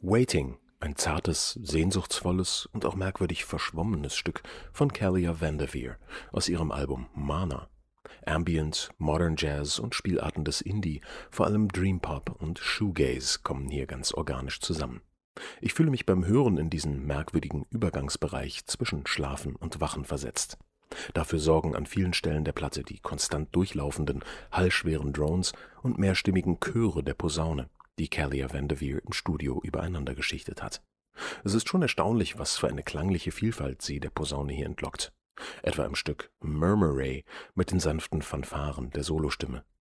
Waiting, ein zartes, sehnsuchtsvolles und auch merkwürdig verschwommenes Stück von Kelia Vanderveer aus ihrem Album Mana. Ambient, Modern Jazz und Spielarten des Indie, vor allem Dream Pop und Shoegaze kommen hier ganz organisch zusammen. Ich fühle mich beim Hören in diesen merkwürdigen Übergangsbereich zwischen Schlafen und Wachen versetzt. Dafür sorgen an vielen Stellen der Platte die konstant durchlaufenden, hallschweren Drones und mehrstimmigen Chöre der Posaune, die Kelia Vanderveer im Studio übereinander geschichtet hat. Es ist schon erstaunlich, was für eine klangliche Vielfalt sie der Posaune hier entlockt. Etwa im Stück Murmuray mit den sanften Fanfaren der Solostimme